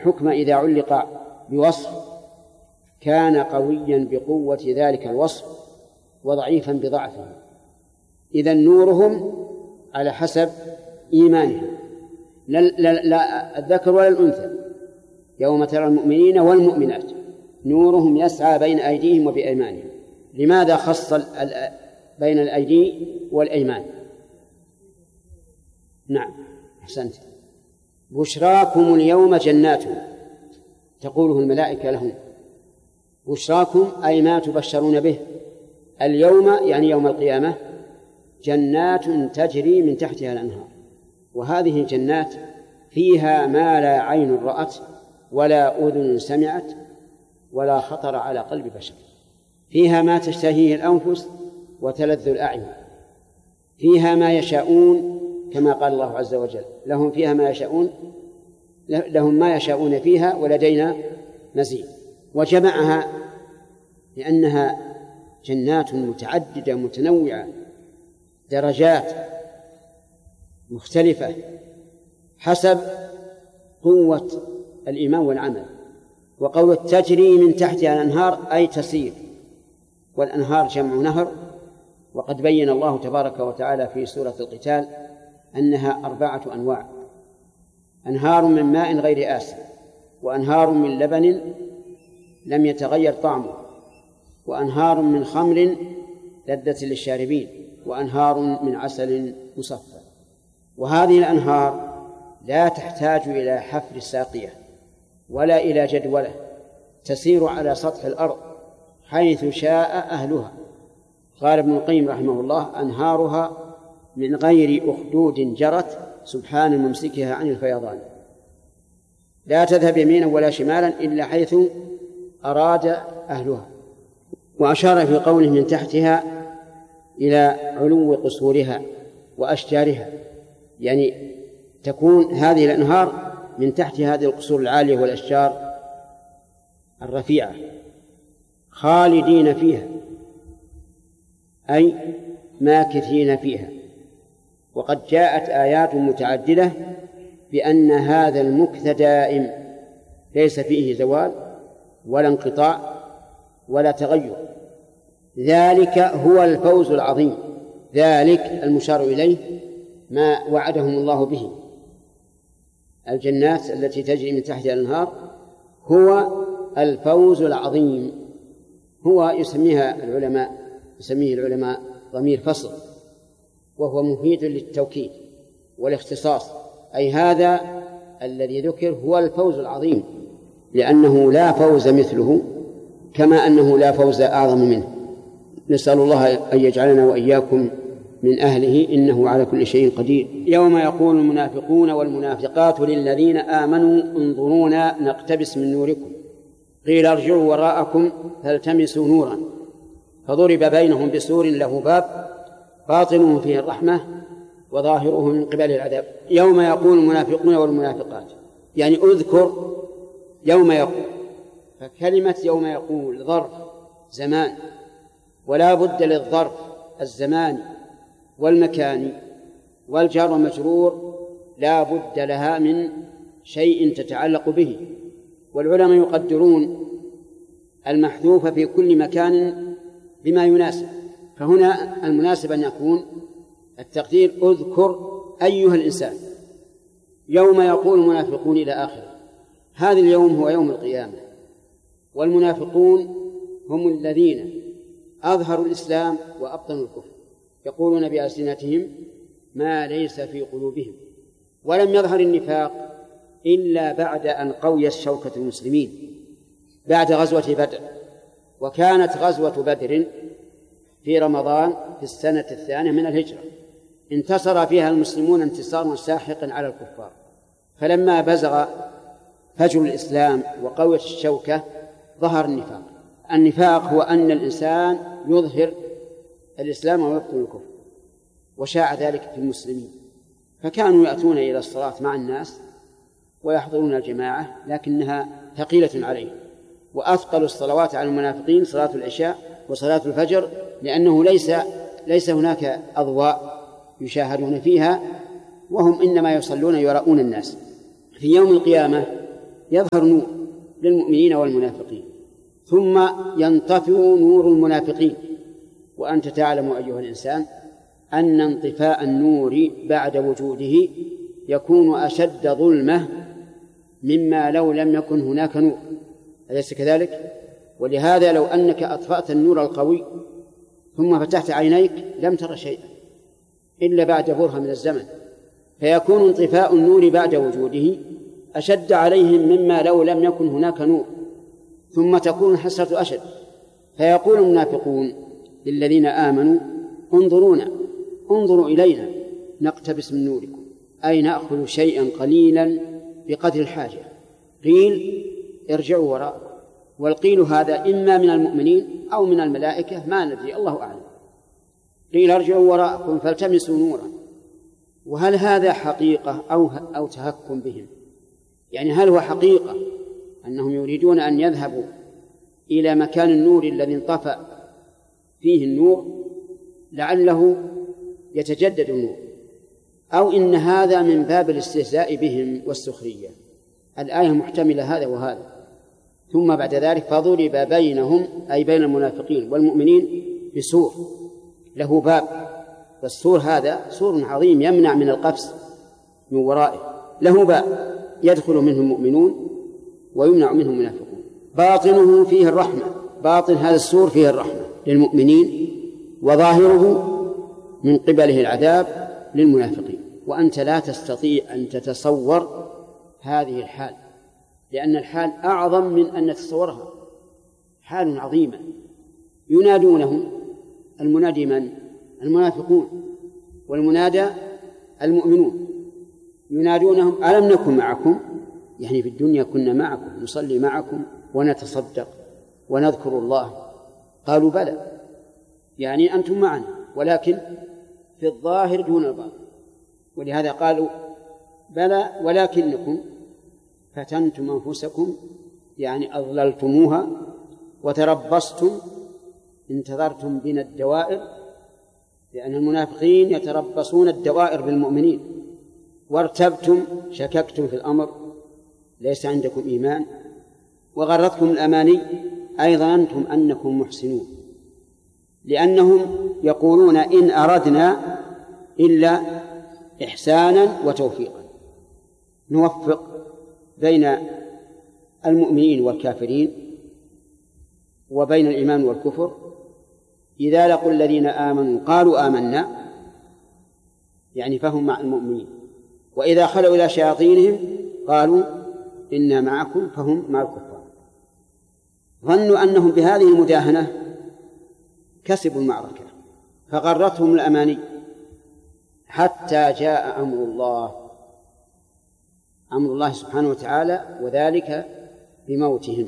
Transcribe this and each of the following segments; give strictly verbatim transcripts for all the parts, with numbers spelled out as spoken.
الحكم إذا علق بوصف كان قويا بقوة ذلك الوصف وضعيفا بضعفه. إذن نورهم على حسب إيمانهم، لا, لا, لا الذكر ولا الأنثى. يوم ترى المؤمنين والمؤمنات نورهم يسعى بين أيديهم وبأيمانهم. لماذا خص بين الأيدي والأيمان؟ نعم أحسنت. بشراكم اليوم جنات تقوله الملائكة لهم. بشراكم أي ما تبشرون به اليوم يعني يوم القيامة جنات تجري من تحتها الأنهار. وهذه الجنات فيها ما لا عين رأت ولا أذن سمعت ولا خطر على قلب بشر. فيها ما تشتهيه الأنفس وتلذ الأعين. فيها ما يشاءون كما قال الله عز وجل لهم فيها ما يشاءون لهم ما يشاءون فيها ولدينا مزيد. وجمعها لأنها جنات متعددة متنوعة درجات مختلفة حسب قوة الإيمان والعمل. وقول تجري من تحتها الأنهار أي تسير، والأنهار جمع نهر. وقد بين الله تبارك وتعالى في سورة القتال أنها أربعة أنواع: أنهار من ماء غير آسن، وأنهار من لبن لم يتغير طعمه، وأنهار من خمر لذة للشاربين، وأنهار من عسل مصفى. وهذه الأنهار لا تحتاج إلى حفر الساقية ولا إلى جدولة، تسير على سطح الأرض حيث شاء أهلها. قال ابن القيم رحمه الله: أنهارها من غير أخدود جرت سبحان ممسكها عن الفيضان، لا تذهب يمينا ولا شمالا إلا حيث أراد أهلها. وأشار في قوله من تحتها إلى علو قصورها وأشجارها، يعني تكون هذه الأنهار من تحت هذه القصور العالية والأشجار الرفيعة خالدين فيها أي ماكثين فيها. وقد جاءت آيات متعددة بأن هذا المكث دائم ليس فيه زوال ولا انقطاع ولا تغير. ذلك هو الفوز العظيم. ذلك المشار إليه ما وعدهم الله به، الجنات التي تجري من تحتها الأنهار، هو الفوز العظيم. هو يسميها العلماء يسميه العلماء ضمير فصل، وهو مفيد للتوكيد والاختصاص، أي هذا الذي ذكر هو الفوز العظيم، لأنه لا فوز مثله كما أنه لا فوز أعظم منه. نسأل الله أن يجعلنا وإياكم من أهله إنه على كل شيء قدير. يوم يقول المنافقون والمنافقات للذين آمنوا انظرونا نقتبس من نوركم قيل ارجعوا وراءكم فالتمسوا نورا فضرب بينهم بسور له باب باطنه فيه الرحمة وظاهره من قبل العذاب. يوم يقول المنافقون والمنافقات يعني أذكر يوم يقول، فكلمة يوم يقول ظرف زمان، ولا بد للظرف الزمان والمكان والجار والمجرور لا بد لها من شيء تتعلق به. والعلماء يقدرون المحذوف في كل مكان بما يناسب، فهنا المناسب أن يكون التقدير أذكر أيها الإنسان يوم يقول المنافقون إلى آخره. هذا اليوم هو يوم القيامة، والمنافقون هم الذين أظهروا الإسلام وأبطنوا الكفر، يقولون بألسنتهم ما ليس في قلوبهم، ولم يظهر النفاق إلا بعد أن قويت شوكة المسلمين بعد غزوة بدر. وكانت غزوة بدر في رمضان في السنة الثانية من الهجرة، انتصر فيها المسلمون انتصارا ساحقا على الكفار. فلما بزغ فجر الإسلام وقويت الشوكة ظهر النفاق. النفاق هو أن الإنسان يظهر الإسلام ويبطن الكفر، وشاع ذلك في المسلمين، فكانوا يأتون إلى الصلاة مع الناس ويحضرون الجماعة لكنها ثقيلة عليهم. وأثقل الصلوات على المنافقين صلاة العشاء وصلاة الفجر، لأنه ليس ليس هناك أضواء يشاهدون فيها، وهم إنما يصلون يراؤون الناس. في يوم القيامة يظهر نور للمؤمنين والمنافقين، ثم ينطفئ نور المنافقين. وأنت تعلم أيها الإنسان أن انطفاء النور بعد وجوده يكون أشد ظلمة مما لو لم يكن هناك نور، أليس كذلك؟ ولهذا لو أنك أطفأت النور القوي ثم فتحت عينيك لم تر شيئا إلا بعد برهة من الزمن، فيكون انطفاء النور بعد وجوده أشد عليهم مما لو لم يكن هناك نور، ثم تكون الحسرة أشد. فيقول المنافقون للذين آمنوا انظرونا انظروا إلينا نقتبس من نوركم، أي نأخذ شيئا قليلا بقدر الحاجة. قيل ارجعوا وراءكم، والقيل هذا إما من المؤمنين أو من الملائكة ما ندري، الله أعلم. قيل ارجعوا وراءكم فالتمسوا نورا. وهل هذا حقيقة أو أو تهكم بهم؟ يعني هل هو حقيقة أنهم يريدون أن يذهبوا إلى مكان النور الذي انطفأ فيه النور لعله يتجدد النور، أو إن هذا من باب الاستهزاء بهم والسخرية؟ الآية محتملة هذا وهذا. ثم بعد ذلك فضرب بينهم أي بين المنافقين والمؤمنين بسور له باب، والسور هذا سور عظيم يمنع من القفز من ورائه، له باب يدخل منه المؤمنون ويمنع منه المنافقون، باطنه فيه الرحمة، باطن هذا السور فيه الرحمة للمؤمنين، وظاهره من قبله العذاب للمنافقين. وأنت لا تستطيع أن تتصور هذه الحال، لأن الحال أعظم من أن نتصورها، حال عظيمة. ينادونهم، المنادي من؟ المنافقون، والمنادى المؤمنون. ينادونهم ألم نكن معكم، يعني في الدنيا كنا معكم نصلي معكم ونتصدق ونذكر الله. قالوا بلى، يعني أنتم معنا ولكن في الظاهر دون الباطن. ولهذا قالوا بلى ولكنكم فتنتم أنفسكم، يعني أضللتموها، وتربصتم انتظرتم بنا الدوائر، لأن المنافقين يتربصون الدوائر بالمؤمنين، وارتبتم شككتم في الأمر ليس عندكم إيمان، وغرتكم الأماني أي ظننتم أنكم محسنون، لأنهم يقولون إن أردنا إلا إحسانا وتوفيقا، نوفق بين المؤمنين والكافرين وبين الإيمان والكفر. إذا لقوا الذين آمنوا قالوا آمنا، يعني فهم مع المؤمنين، وإذا خلوا إلى شياطينهم قالوا إنا معكم فهم مع الكفار. ظنوا أنهم بهذه المداهنة كسبوا المعركة، فغرتهم الأماني حتى جاء أمر الله، أمر الله سبحانه وتعالى، وذلك بموتهم.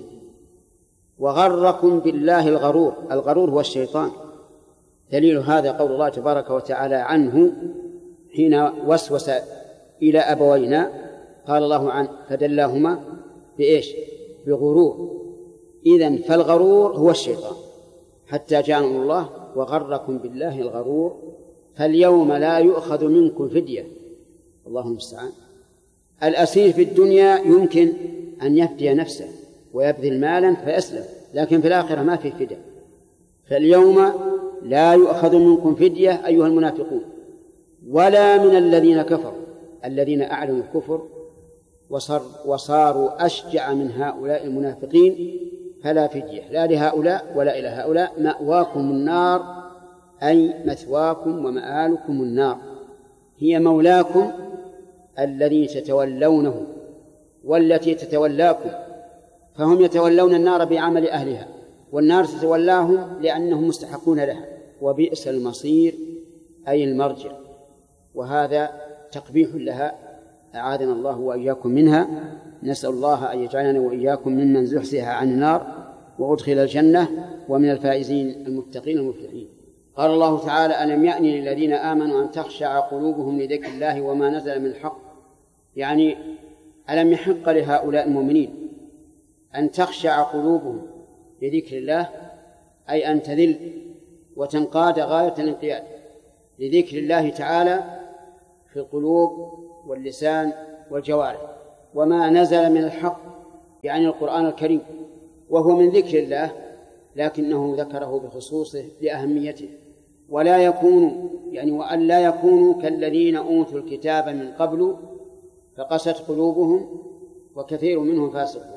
وغركم بالله الغرور، الغرور هو الشيطان. دليل هذا قول الله تبارك وتعالى عنه حين وسوس إلى أبوينا، قال الله عنه فدلاهما بإيش؟ بغرور. إذن فالغرور هو الشيطان، حتى جاء أمر الله وغركم بالله الغرور فاليوم لا يؤخذ منكم فدية. اللهم المستعان. الأسير في الدنيا يمكن أن يفدي نفسه ويبذل مالا فيسلم، لكن في الآخرة ما في فدية. فاليوم لا يؤخذ منكم فدية أيها المنافقون، ولا من الذين كفروا، الذين أعلنوا الكفر وصار وصاروا أشجع من هؤلاء المنافقين، فلا فدية لا لهؤلاء ولا إلى هؤلاء. مأواكم النار، أي مثواكم ومآلكم النار، هي مولاكم الذي تتولونه والتي تتولاكم، فهم يتولون النار بعمل أهلها، والنار تتولاهم لأنهم مستحقون لها. وبئس المصير أي المرجع، وهذا تقبيح لها، أعاذنا الله وإياكم منها. نسأل الله أن يجعلنا وإياكم ممن زحزح عن النار وأدخل الجنة ومن الفائزين المتقين المفلحين. قال الله تعالى ألم يأن للذين آمنوا أن تخشع قلوبهم لذكر الله وما نزل من الحق، يعني ألم يحق لهؤلاء المؤمنين أن تخشع قلوبهم لذكر الله، أي أن تذل وتنقاد غاية الانقياد لذكر الله تعالى في القلوب واللسان والجوارح، وما نزل من الحق، يعني القرآن الكريم، وهو من ذكر الله لكنه ذكره بخصوصه لأهميته. ولا يكون يعني وأن لا يكونوا كالذين أوتوا الكتاب من قبل فقست قلوبهم وكثير منهم فاسقون.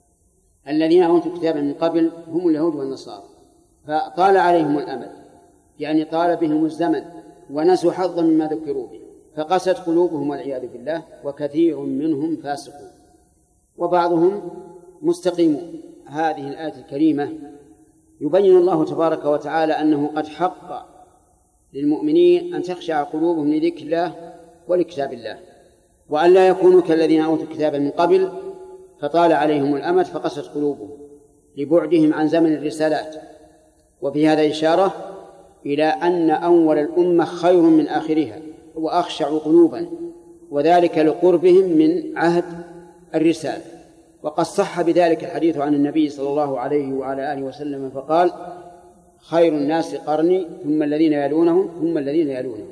الذين أوتوا الكتاب من قبل هم اليهود والنصارى، فطال عليهم الأمد يعني طال بهم الزمن ونسوا حظا مما ذكروا به فقست قلوبهم والعياذ بالله وكثير منهم فاسقون وبعضهم مستقيمون. هذه الآية الكريمة يبين الله تبارك وتعالى أنه قد حق للمؤمنين أن تخشع قلوبهم لذكر الله ولكتاب الله، وأن لا يكونوا كالذين أوتوا الكتاب من قبل فطال عليهم الأمد فقست قلوبهم لبعدهم عن زمن الرسالات. وفي هذا إشارة إلى أن أول الأمة خير من آخرها وأخشع قلوبا، وذلك لقربهم من عهد الرسالة. وقد صح بذلك الحديث عن النبي صلى الله عليه وعلى آله وسلم فقال: خير الناس قرني ثم الذين يلونهم ثم الذين يلونهم.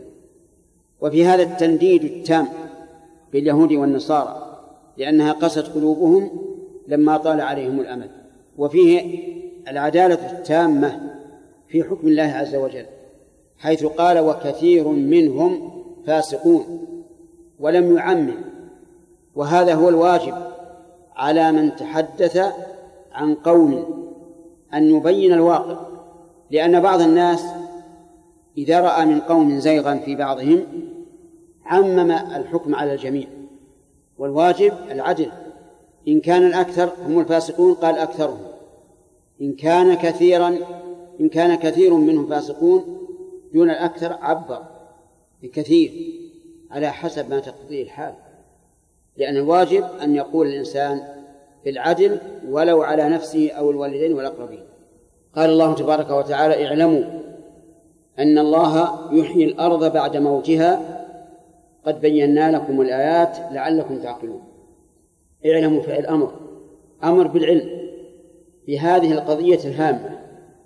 وفي هذا التنديد التام باليهود والنصارى لأنها قست قلوبهم لما طال عليهم الأمد، وفيه العدالة التامة في حكم الله عز وجل حيث قال: وكثير منهم فاسقون، ولم يعمم. وهذا هو الواجب على من تحدث عن قوم أن يبين الواقع، لأن بعض الناس إذا رأى من قوم زيغا في بعضهم عمم الحكم على الجميع، والواجب العدل. إن كان الأكثر هم الفاسقون قال أكثرهم، إن كان كثيرا إن كان كثير منهم فاسقون دون الأكثر عبر بكثير على حسب ما تقتضيه الحال، لأن الواجب أن يقول الإنسان بالعدل ولو على نفسه أو الوالدين والأقربين. قال الله تبارك وتعالى: اعلموا أن الله يحيي الأرض بعد موتها قد بينا لكم الآيات لعلكم تعقلون. اعلموا فعل أمر أمر بالعلم بهذه القضية الهامة،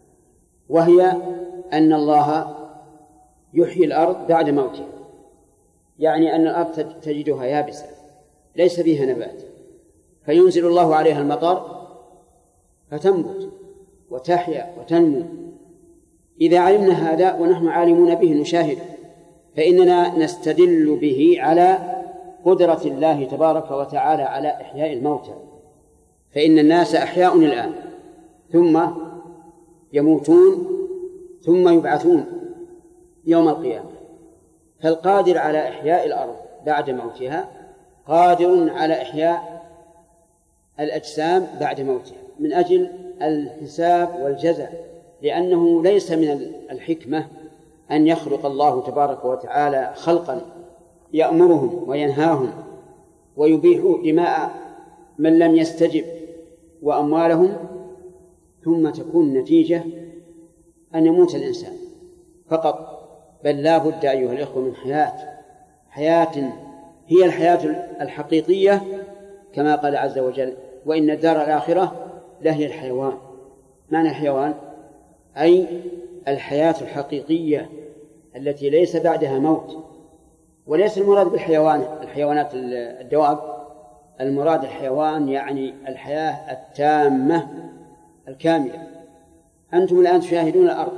وهي أن الله يحيي الأرض بعد موتها، يعني أن الأرض تجدها يابسة ليس فيها نبات، فينزل الله عليها المطر فتنبت وتحيا وتنمو. إذا علمنا هذا ونحن عالمون به نشاهد، فإننا نستدل به على قدرة الله تبارك وتعالى على إحياء الموتى. فإن الناس أحياء الآن ثم يموتون ثم يبعثون يوم القيامة، فالقادر على إحياء الأرض بعد موتها قادر على إحياء الأجسام بعد موتها من أجل الحساب والجزاء، لأنه ليس من الحكمة أن يخلق الله تبارك وتعالى خلقا يأمرهم وينهاهم ويبيح دماء من لم يستجب وأموالهم ثم تكون النتيجة أن يموت الإنسان فقط، بل لا بد أيها الإخوة من حياة حياة هي الحياة الحقيقية كما قال عز وجل: وإن الدار الآخرة لهي الحيوان. معنى الحيوان أي الحياة الحقيقية التي ليس بعدها موت. وليس المراد بالحيوان الحيوانات الدواب، المراد الحيوان يعني الحياة التامة الكاملة. أنتم الآن تشاهدون الأرض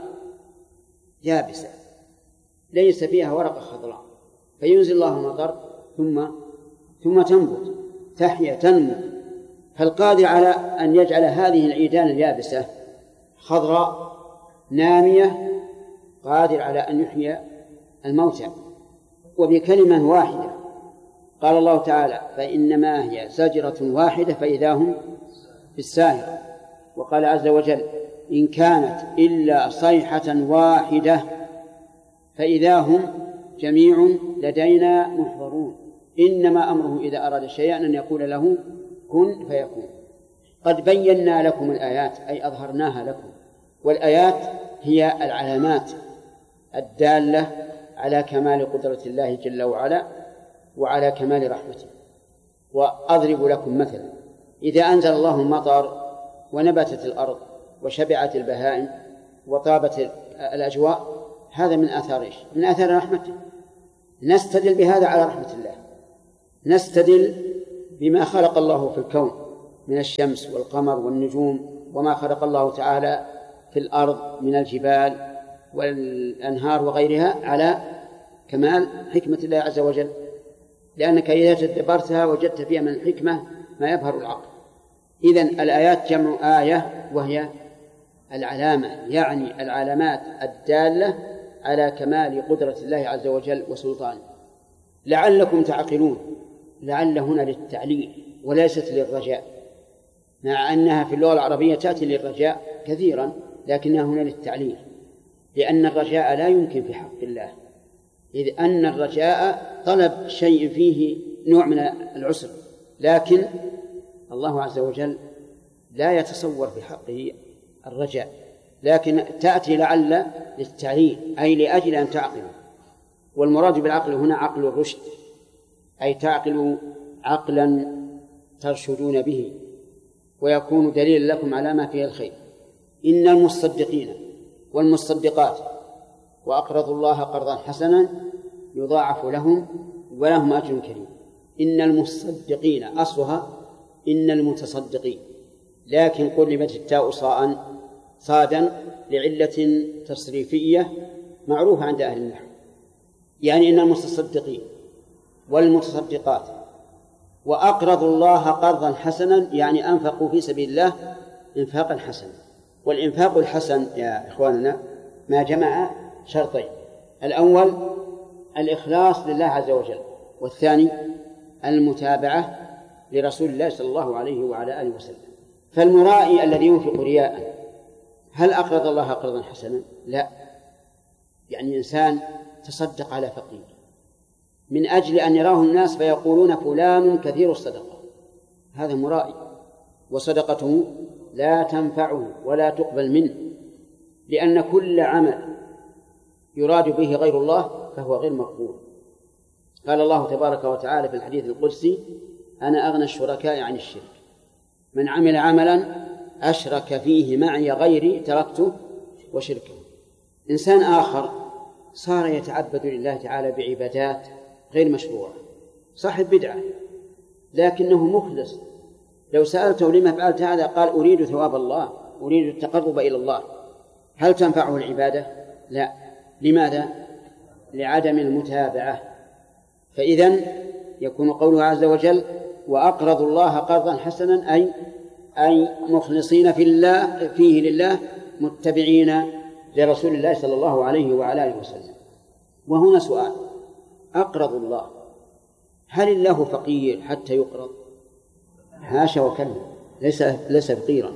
يابسة ليس فيها ورقة خضراء، فينزل الله المطر ثم ثم تنبت تحيا تنمو، فالقادر على أن يجعل هذه العيدان اليابسة خضراء نامية قادر على أن يحيي الموتى. وبكلمة واحدة قال الله تعالى: فإنما هي زجرة واحدة فإذا هم بالساهرة. وقال عز وجل: إن كانت إلا صيحة واحدة فإذا هم جميع لدينا محضرون. إنما أمره إذا أراد شيئا أن يقول له كن فيكون. قد بينا لكم الآيات أي أظهرناها لكم، والآيات هي العلامات الدالة على كمال قدرة الله جل وعلا وعلى كمال رحمته. وأضرب لكم مثلا: إذا أنزل الله المطر ونبتت الأرض وشبعت البهائم وطابت الأجواء، هذا من آثار إيش؟ من آثار رحمته. نستدل بهذا على رحمة الله، نستدل بما خلق الله في الكون من الشمس والقمر والنجوم وما خلق الله تعالى في الأرض من الجبال والأنهار وغيرها على كمال حكمة الله عز وجل، لأنك إذا تدبرتها وجدت فيها من الحكمة ما يظهر العقل. إذن الآيات جمع آية وهي العلامة، يعني العلامات الدالة على كمال قدرة الله عز وجل وسلطانه. لعلكم تعقلون، لعل هنا للتعليل وليست للرجاء، مع أنها في اللغة العربية تأتي للرجاء كثيرا، لكنها هنا للتعليل، لأن الرجاء لا يمكن في حق الله، إذ أن الرجاء طلب شيء فيه نوع من العسر، لكن الله عز وجل لا يتصور في حقه الرجاء، لكن تأتي لعل للتعليل أي لأجل أن تعقلوا. والمراد بالعقل هنا عقل الرشد، أي تعقلوا عقلا ترشدون به ويكون دليلا لكم على ما فيه الخير. إن المصدقين والمصدقات وأقرضوا الله قرضا حسنا يضاعف لهم ولهم أجر كريم. إن المصدقين أصلها إن المتصدقين، لكن قلبت التاء صاء صادا لعلة تصريفية معروفة عند أهل النحو، يعني إن المتصدقين والمتصدقات وأقرضوا الله قرضا حسنا، يعني أنفقوا في سبيل الله إنفاقا حسنا. والإنفاق الحسن يا إخواننا ما جمع شرطين: الأول الإخلاص لله عز وجل، والثاني المتابعة لرسول الله صلى الله عليه وعلى آله وسلم. فالمرائي الذي ينفق رياء هل أقرض الله قرضا حسنا؟ لا، يعني إنسان تصدق على فقير من أجل أن يراه الناس فيقولون فلان كثير الصدقة، هذا مرائي، وصدقته لا تنفعه ولا تقبل منه، لأن كل عمل يراد به غير الله فهو غير مقبول. قال الله تبارك وتعالى في الحديث القدسي: أنا أغنى الشركاء عن الشرك، من عمل عملا أشرك فيه معي غيري تركته وشركه. إنسان آخر صار يتعبد لله تعالى بعبادات غير مشروعة، صاحب بدعة لكنه مخلص، لو سألته لما فعلت هذا قال أريد ثواب الله، أريد التقرب إلى الله، هل تنفعه العبادة؟ لا. لماذا؟ لعدم المتابعة. فإذن يكون قوله عز وجل: وأقرضوا الله قرضا حسنا، أي أي مخلصين في الله فيه لله، متبعين لرسول الله صلى الله عليه وعلى آله وسلم. وهنا سؤال: أقرضوا الله، هل الله فقير حتى يقرض؟ حاشا وكلا، ليس ليس فقيرا.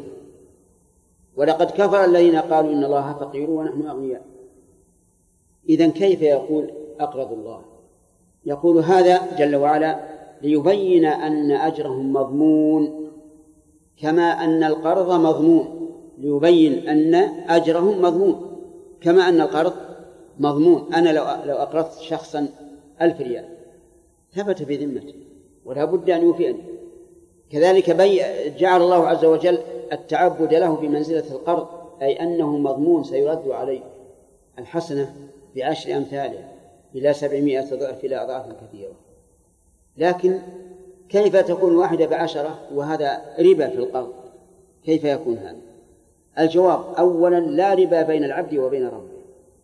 ولقد كفر الذين قالوا إن الله فقير ونحن أغنياء. إذن كيف يقول أقرضوا الله؟ يقول هذا جل وعلا ليبين أن أجرهم مضمون كما أن القرض مضمون، ليبين أن أجرهم مضمون كما أن القرض مضمون. أنا لو لو أقرضت شخصا ألف ريال ثبت في ذمته ولا بد أن يوفيني. كذلك جعل الله عز وجل التعبد له بمنزلة القرض، أي أنه مضمون سيرد عليه الحسنة بعشر أمثالها إلى سبعمائة ضعف إلى أضعاف كثيرة. لكن كيف تكون واحدة بعشرة وهذا ربا في القرض؟ كيف يكون هذا؟ الجواب: أولا لا ربا بين العبد وبين ربه،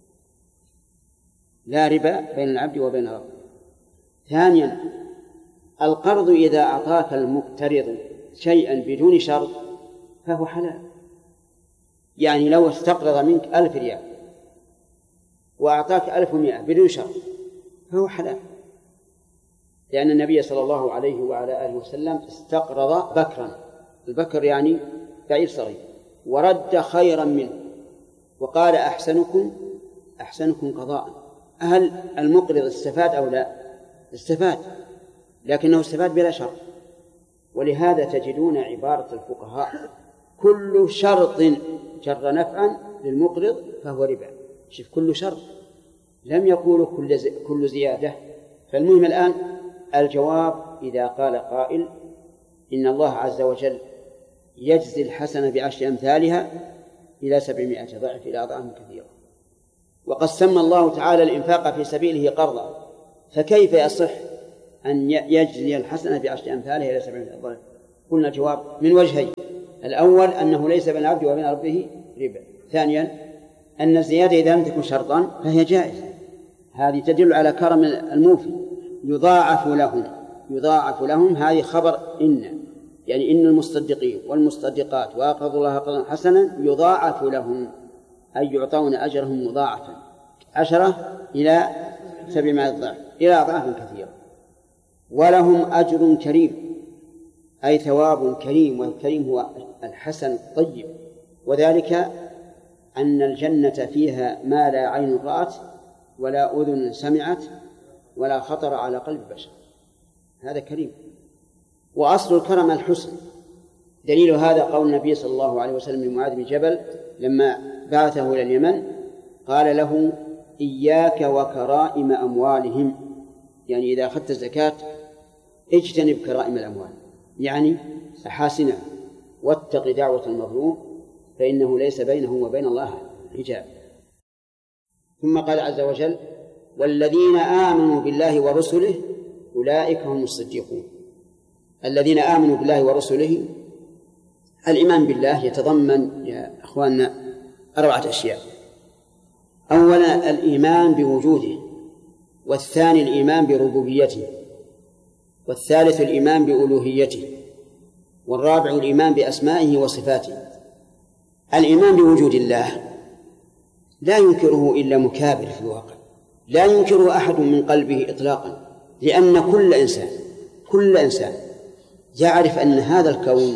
لا ربا بين العبد وبين ربه. ثانيا القرض إذا أعطاك المقترض شيئا بدون شرط فهو حلال، يعني لو استقرض منك ألف ريال وأعطاك ألف ومائة بدون شرط فهو حلال، لأن النبي صلى الله عليه وعلى آله وسلم استقرض بكرا، البكر يعني بعير صغير، ورد خيرا منه وقال: أحسنكم أحسنكم قضاء. هل المقرض استفاد أو لا؟ استفاد، لكنه استفاد بلا شرط. ولهذا تجدون عبارة الفقهاء: كل شرط جر نفعا للمقرض فهو ربا. شوف، كل شرط، لم يقولوا كل زي... كل زيادة. فالمهم الآن الجواب: إذا قال قائل إن الله عز وجل يجزي الحسنة بعشر أمثالها إلى سبعمائة ضعف إلى أضعاف كثيرة، وقد سمى الله تعالى الإنفاق في سبيله قرضا، فكيف يصح أن يجزي الحسنة بعشر أمثالها إلى سبعمائة ضعف؟ قلنا الجواب من وجهين: الأول أنه ليس بين العبد وبين ربه ربا، ثانيا أن الزيادة إذا لم تكن شرطا فهي جائزة. هذه تدل على كرم الموفي. يضاعف لهم يضاعف لهم هذه خبر إن، يعني إن المصدقين والمصدقات وأقرضوا الله قرضا حسنا يضاعف لهم، أي يعطون أجرهم مضاعفا، عشرة إلى سبعمائة ضعف، إلى أضعاف كثيرة. ولهم أجر كريم، أي ثواب كريم، والكريم هو الحسن الطيب، وذلك أن الجنة فيها ما لا عين رأت ولا أذن سمعت ولا خطر على قلب بشر. هذا كريم. وأصل الكرم الحسن. دليل هذا قول النبي صلى الله عليه وسلم لمعاذ بن جبل لما بعثه إلى اليمن، قال له: إياك وكرائم أموالهم، يعني إذا أخذت الزكاة اجتنب كرائم الأموال، يعني أحاسنها، واتق دعوة المظلوم فإنه ليس بينه وبين الله حجاب. ثم قال عز وجل: والذين آمنوا بالله ورسله أولئك هم الصديقون. الذين آمنوا بالله ورسله، الإيمان بالله يتضمن يا أخواننا أربعة أشياء: أولا الإيمان بوجوده، والثاني الإيمان بربوبيته، والثالث الإيمان بألوهيته، والرابع الإيمان بأسمائه وصفاته. الإيمان بوجود الله لا ينكره إلا مكابر في الواقع، لا ينكره أحد من قلبه إطلاقا، لأن كل إنسان كل إنسان يعرف أن هذا الكون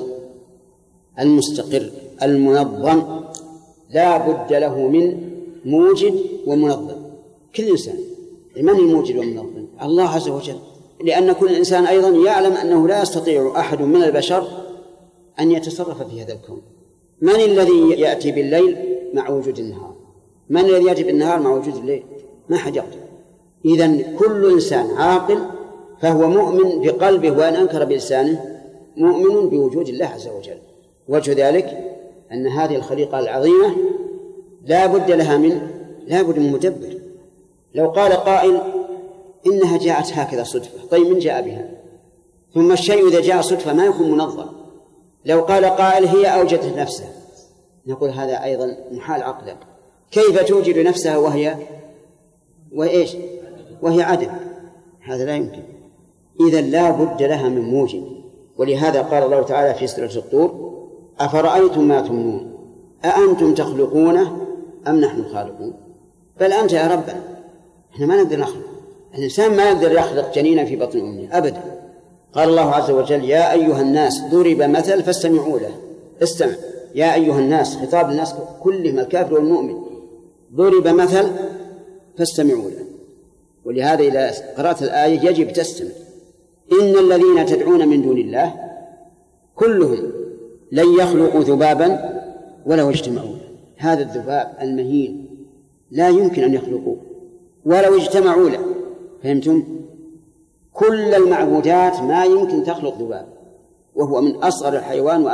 المستقر المنظم لا بد له من موجد ومنظم. كل إنسان. من الموجد والمنظم؟ الله عز وجل، لأن كل إنسان أيضا يعلم أنه لا يستطيع أحد من البشر أن يتصرف في هذا الكون. من الذي يأتي بالليل مع وجود النهار؟ من الذي يأتي بالنهار مع وجود الليل؟ ما حد يقدر. إذن كل إنسان عاقل فهو مؤمن بقلبه وأن أنكر بلسانه مؤمن بوجود الله عز وجل. وجه ذلك أن هذه الخليقة العظيمة لا بد لها من لا بد من مدبر. لو قال قائل إنها جاءت هكذا صدفة، طيب من جاء بها؟ ثم الشيء إذا جاء صدفة ما يكون منظم. لو قال قائل هي أوجدت نفسها، نقول هذا أيضا محال عقلا. كيف توجد نفسها وهي وإيش وهي عدم؟ هذا لا يمكن. إذن لا بد لها من موجد. ولهذا قال الله تعالى في سورة الطور: أفرأيتم ما تمنون أأنتم تخلقونه أم نحن الخالقون؟ بل أنت يا ربنا، إحنا ما نقدر نخلق. الإنسان ما يقدر يخلق جنينا في بطن أمه أبدا. قال الله عز وجل: يا أيها الناس ضرب مثل فاستمعوا له. استمع يا أيها الناس، خطاب الناس كلهم الكافر والمؤمن. ضرب مثل فاستمعوا له. ولهذا إذا قرأت الآية يجب تستمع. إن الذين تدعون من دون الله كلهم لن يخلقوا ذبابا ولو اجتمعوا. هذا الذباب المهين لا يمكن أن يخلقوه ولو اجتمعوا له. فهمتم؟ كل المعبودات ما يمكن تخلق ذباب، وهو من أصغر الحيوان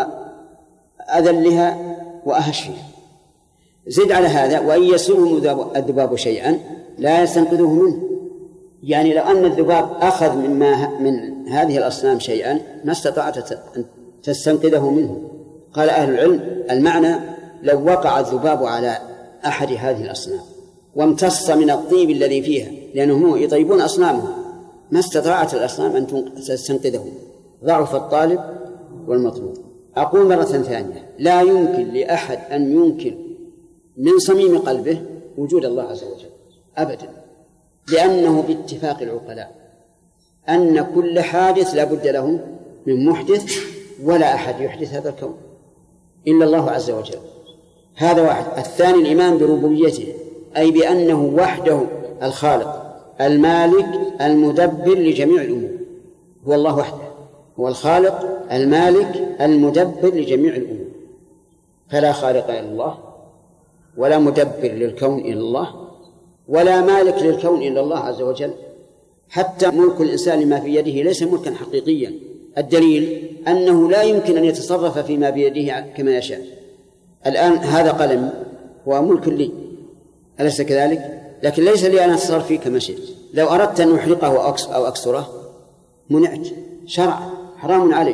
وأذلها وأهشها. زد على هذا: وإن يسلبهم الذباب شيئا لا يستنقذوه منه. يعني لو أن الذباب أخذ مما من هذه الأصنام شيئا ما استطاعت أن تستنقذه منه. قال أهل العلم المعنى: لو وقع الذباب على أحد هذه الأصنام وامتص من الطيب الذي فيها، لأنهم يطيبون أصنامهم، ما استطاعت الأصنام أن تستنقذه. ضعف الطالب والمطلوب. أقول مرة ثانية: لا يمكن لأحد أن ينكر من صميم قلبه وجود الله عز وجل أبدا، لأنه باتفاق العقلاء أن كل حادث لا بد له من محدث، ولا أحد يحدث هذا الكون إلا الله عز وجل. هذا واحد. الثاني الإيمان بربوبيته، أي بأنه وحده الخالق المالك المدبر لجميع الأمور. هو الله وحده هو الخالق المالك المدبر لجميع الأمور، فلا خالق إلا الله، ولا مدبر للكون إلا الله، ولا مالك للكون إلا الله عز وجل. حتى ملك الإنسان لما في يده ليس ملكا حقيقيا. الدليل أنه لا يمكن أن يتصرف فيما بيده كما يشاء. الآن هذا قلم هو ملك لي، أليس كذلك؟ لكن ليس لي أن أتصرف فيه كما شئت. لو أردت أن أحرقه أو أكسره منعت شرعا، حرام علي.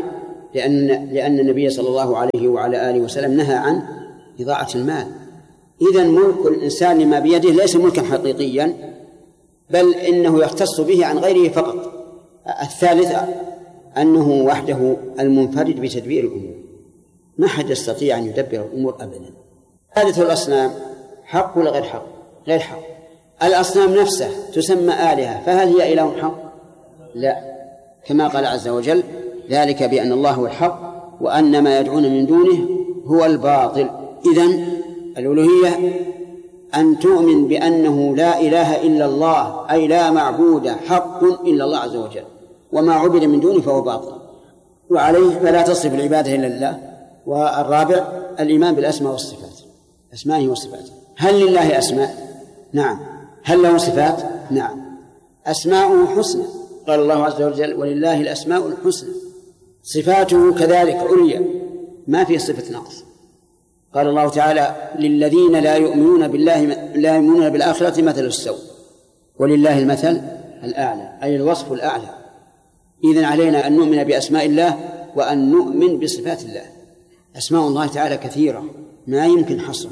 لأن لأن النبي صلى الله عليه وعلى آله وسلم نهى عن إضاعة المال. إذن ملك الإنسان لما بيده ليس ملكا حقيقيا، بل إنه يختص به عن غيره فقط. الثالث أنه وحده المنفرد بتدبير الأمور، ما حد يستطيع أن يدبر الأمور أبدا. ثالث الأصنام حق ولا غير حق؟ غير حق. الأصنام نفسها تسمى آلهة، فهل هي إله حق؟ لا، كما قال عز وجل: ذلك بأن الله هو الحق وأن ما يدعون من دونه هو الباطل. إذن الألوهية أن تؤمن بأنه لا إله إلا الله، أي لا معبود حق إلا الله عز وجل، وما عبد من دونه فهو باطل، وعليه فلا تصرف العبادة إلا لله. والرابع الإيمان بالأسماء والصفات، أسمائه وصفاته. هل لله أسماء؟ نعم. هل له صفات؟ نعم. أسماؤه حسنى، قال الله عز وجل: ولله الأسماء الحسنى. صفاته كذلك عليا، ما في صفة نقص. قال الله تعالى: للذين لا يؤمنون بالله لا يؤمنون بالآخرة مثل السوء ولله المثل الأعلى، أي الوصف الأعلى. إذن علينا أن نؤمن بأسماء الله وأن نؤمن بصفات الله. أسماء الله تعالى كثيرة ما يمكن حصرها،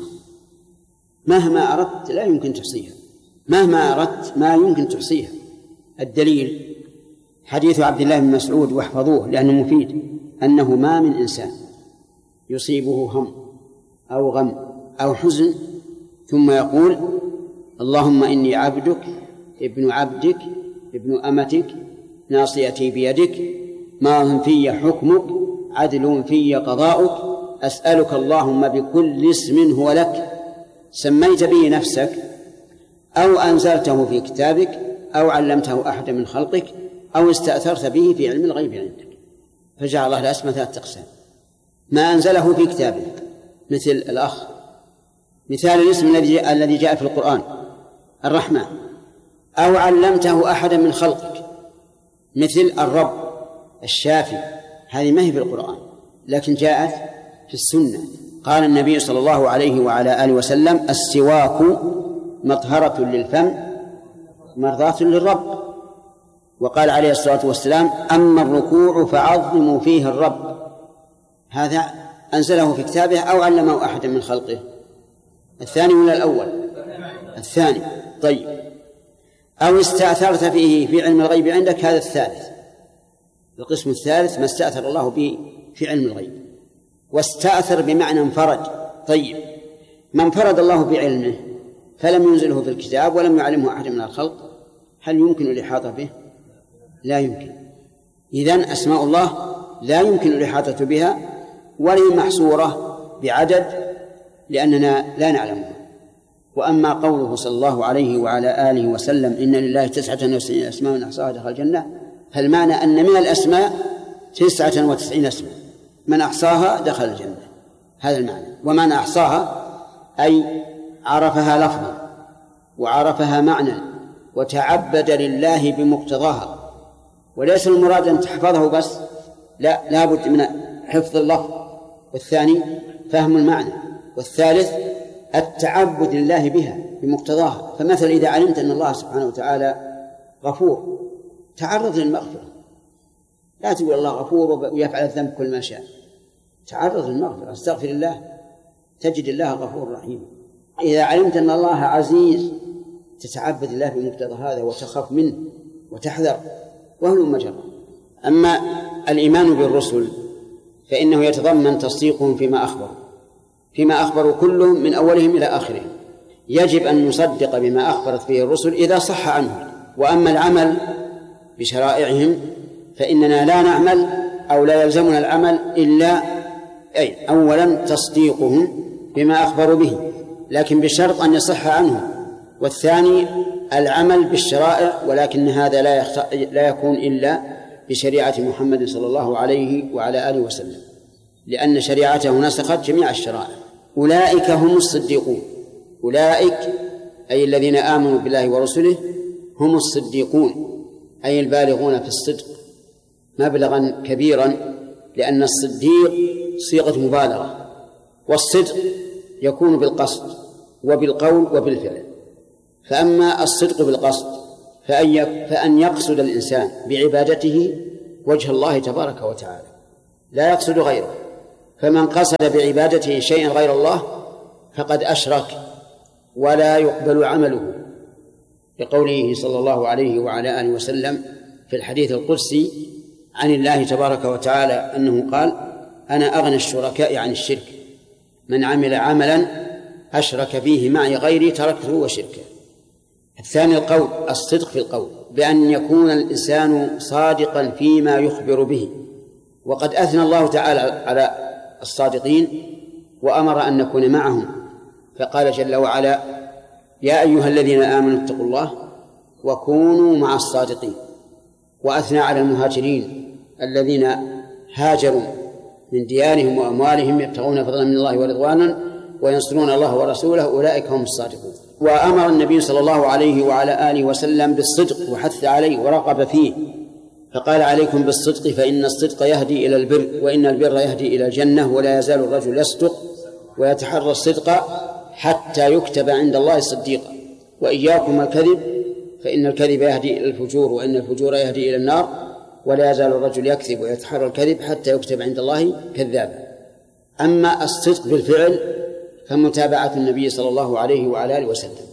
مهما أردت لا يمكن تحصيها، مهما أردت ما يمكن تحصيها. الدليل حديث عبد الله بن مسعود، واحفظوه لأنه مفيد، أنه ما من إنسان يصيبه هم أو غم أو حزن ثم يقول: اللهم إني عبدك ابن عبدك ابن أمتك ناصيتي بيدك ماض في حكمك عدل في قضاؤك أسألك اللهم بكل اسم هو لك سميت به نفسك أو أنزلته في كتابك أو علمته أحد من خلقك أو استأثرت به في علم الغيب عندك. فجعل الله الأسماء ثلاثة أقسام: ما أنزله في كتابه مثل الأخ، مثال الاسم الذي جاء في القرآن الرحمن، أو علمته أحدا من خلقك مثل الرب الشافي، هذه ما هي في القرآن لكن جاءت في السنة. قال النبي صلى الله عليه وعلى آله وسلم: السواك مطهرة للفم مرضاة للرب. وقال عليه الصلاة والسلام: أما الركوع فعظموا فيه الرب. هذا أنزله في كتابه أو علمه أحدا من خلقه. الثاني ولا الأول؟ الثاني. طيب. أو استأثرت فيه في علم الغيب عندك، هذا الثالث. القسم الثالث ما استأثر الله به في علم الغيب، واستأثر بمعنى انفرد. طيب، ما انفرد الله بعلمه فلم ينزله في الكتاب ولم يعلمه أحد من الخلق، هل يمكن الإحاطة به؟ لا يمكن. إذن أسماء الله لا يمكن الإحاطة بها ولا محصورة بعدد لأننا لا نعلمها. وأما قوله صلى الله عليه وعلى آله وسلم: إن لله تسعة وتسعين أسماء من أحصاها دخل الجنة، فالمعنى أن من الأسماء تسعة وتسعين اسما من أحصاها دخل الجنة، هذا المعنى. ومن أحصاها أي عرفها لفظا وعرفها معنى وتعبد لله بمقتضاها، وليس المراد أن تحفظه بس، لا، لابد من حفظ اللفظ، والثاني فهم المعنى، والثالث التعبد لله بها بمقتضاها. فمثلا إذا علمت أن الله سبحانه وتعالى غفور تعرض للمغفرة، لا تقول الله غفور ويفعل الذنب كل ما شاء، تعرض للمغفرة، استغفر الله تجد الله غفور رحيم. إذا علمت أن الله عزيز تتعبد الله بمقتضى هذا وتخاف منه وتحذر، وهل مجرى. أما الإيمان بالرسل فإنه يتضمن تصديقهم فيما أخبروا فيما أخبروا كلهم من أولهم إلى آخرهم. يجب أن نصدق بما أخبرت به الرسل إذا صح عنهم. وأما العمل بشرائعهم فإننا لا نعمل أو لا يلزمنا العمل إلا أي أولا تصديقهم بما أخبروا به، لكن بشرط أن يصح عنهم، والثاني العمل بالشرائع، ولكن هذا لا, يخت... لا يكون إلا بشريعة محمد صلى الله عليه وعلى آله وسلم، لأن شريعته نسخت جميع الشرائع. أولئك هم الصديقون، أولئك أي الذين آمنوا بالله ورسله هم الصديقون، أي البالغون في الصدق مبلغا كبيرا، لأن الصديق صيغة مبالغة، والصدق يكون بالقصد وبالقول وبالفعل. فأما الصدق بالقصد فأن يقصد الإنسان بعبادته وجه الله تبارك وتعالى، لا يقصد غيره. فمن قصد بعبادته شيئا غير الله فقد أشرك ولا يقبل عمله، لقوله صلى الله عليه وعلى آله وسلم في الحديث القدسي عن الله تبارك وتعالى أنه قال: أنا أغنى الشركاء عن الشرك، من عمل عملا أشرك فيه معي غيري تركته وشركه. الثاني القول، الصدق في القول، بأن يكون الإنسان صادقا فيما يخبر به. وقد أثنى الله تعالى على الصادقين وأمر أن نكون معهم، فقال جل وعلا: يا أيها الذين آمنوا اتقوا الله وكونوا مع الصادقين. وأثنى على المهاجرين الذين هاجروا من ديارهم وأموالهم يبتغون فضلا من الله ورضوانا وينصرون الله ورسوله أولئك هم الصادقون. وأمر النبي صلى الله عليه وعلى آله وسلم بالصدق وحث عليه ورغب فيه، فقال: عليكم بالصدق فإن الصدق يهدي إلى البر وإن البر يهدي إلى الجنة، ولا يزال الرجل يصدق ويتحرى الصدق حتى يكتب عند الله صديقا، وإياكم الكذب فإن الكذب يهدي إلى الفجور وإن الفجور يهدي إلى النار، ولا يزال الرجل يكذب ويتحرى الكذب حتى يكتب عند الله كذابا. أما الصدق بالفعل فمتابعة النبي صلى الله عليه وعلى آله وسلم،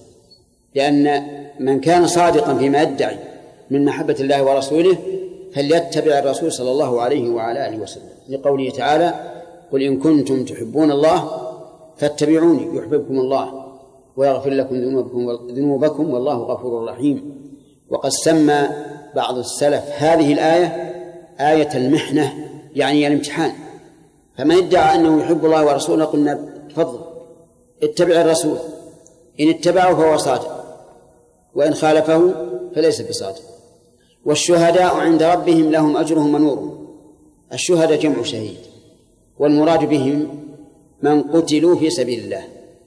لأن من كان صادقا فيما يدعي من محبة الله ورسوله فليتبع الرسول صلى الله عليه وعلى آله وسلم، لقوله تعالى: قل إن كنتم تحبون الله فاتبعوني يحببكم الله ويغفر لكم ذنوبكم والله غفور رحيم. وقد سمى بعض السلف هذه الآية آية المحنة، يعني الامتحان. فمن ادعى أنه يحب الله ورسوله قلنا: تفضل اتبع الرسول، إن اتبعه فهو صادق، وإن خالفه فليس بصادق. والشهداء عند ربهم لهم أجرهم ونورهم. الشهداء جمع شهيد، والمراد بهم من قتلوا في سبيل الله.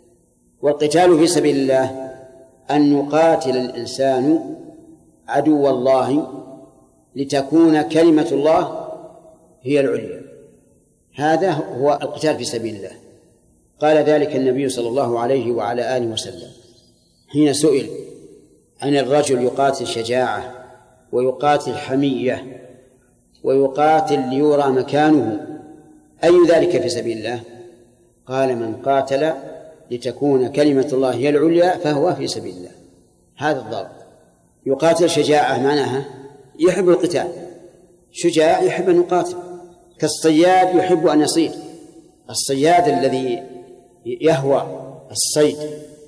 والقتال في سبيل الله أن يقاتل الإنسان عدو الله لتكون كلمة الله هي العليا، هذا هو القتال في سبيل الله. قال ذلك النبي صلى الله عليه وعلى آله وسلم حين سئل عن الرجل يقاتل شجاعة ويقاتل حمية ويقاتل ليرى مكانه، أي ذلك في سبيل الله؟ قال: من قاتل لتكون كلمة الله هي العليا فهو في سبيل الله. هذا الضابط. يقاتل شجاعة معناها يحب القتال، شجاع يحب أن يقاتل، كالصياد يحب أن يصيد. الصياد الذي يهوى الصيد